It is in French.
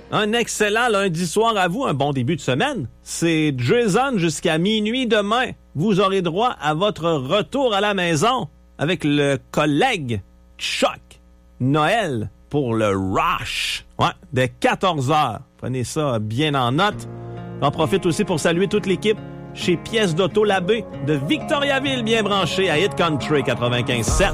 Un excellent lundi soir à vous, un bon début de semaine. C'est Jason jusqu'à minuit demain. Vous aurez droit à votre retour à la maison avec le collègue Chuck Noël pour le Rush. Ouais, dès 14h. Prenez ça bien en note. J'en profite aussi pour saluer toute l'équipe chez Pièces d'Auto Labbé de Victoriaville, bien branchée à Hit Country 95.7.